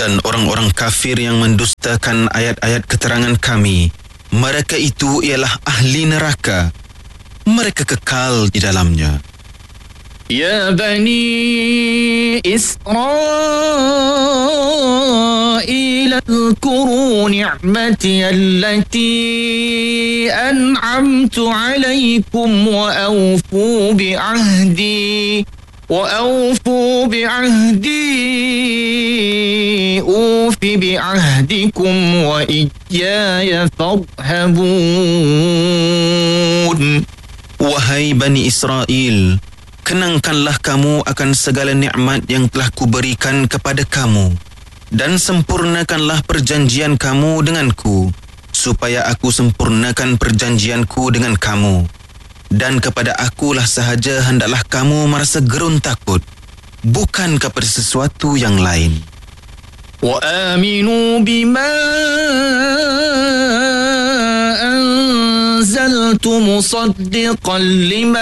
Dan orang-orang kafir yang mendustakan ayat-ayat keterangan kami, mereka itu ialah ahli neraka. Mereka kekal di dalamnya. Ya Bani Israel, اذكروا نعمتي التي أنعمت عليكم وأوفوا بعهدي أوف بعهدكم وإياي فارهبون. Wahai Bani Israel, kenangkanlah kamu akan segala nikmat yang telah kuberikan kepada kamu, dan sempurnakanlah perjanjian kamu denganku, supaya aku sempurnakan perjanjianku dengan kamu. Dan kepada akulah sahaja hendaklah kamu merasa gerun takut, bukan kepada sesuatu yang lain. Wa aminu bima anzaltu musaddiqan lima